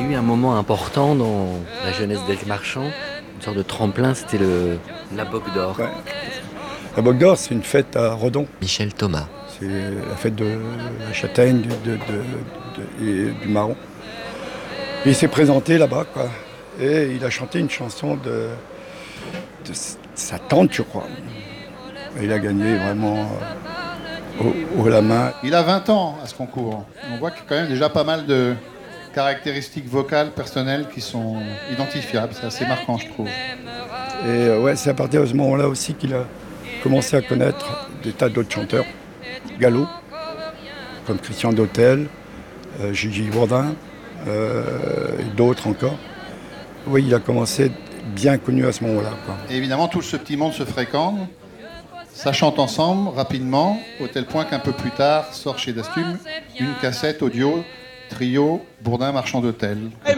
y a eu un moment important dans la jeunesse d'Elk Marchand, une sorte de tremplin, c'était la Boque d'Or. Ouais. La Boque d'Or, c'est une fête à Redon. Michel Thomas. C'est la fête de la châtaigne, et du marron. Et il s'est présenté là-bas, quoi. Et il a chanté une chanson de sa tante, je crois. Et il a gagné vraiment haut la main. Il a 20 ans à ce concours. On voit qu'il y a quand même déjà pas mal de caractéristiques vocales, personnelles qui sont identifiables. C'est assez marquant, je trouve. Et ouais, c'est à partir de ce moment-là aussi qu'il a commencé à connaître des tas d'autres chanteurs, gallo, comme Christian Dautel, Gigi Bourdin, et d'autres encore. Oui, il a commencé bien connu à ce moment-là, quoi. Et évidemment, tout ce petit monde se fréquente. Ça chante ensemble, rapidement, au tel point qu'un peu plus tard, sort chez Dastume une cassette audio, trio, Bourdin, Marchand d'Hôtel. Et